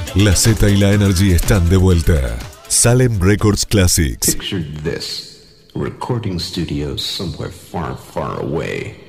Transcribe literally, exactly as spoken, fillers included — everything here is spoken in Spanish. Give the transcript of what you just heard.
La Z y la Energy están de vuelta. Salem Records Classics. Picture this. A recording studio somewhere far, far away.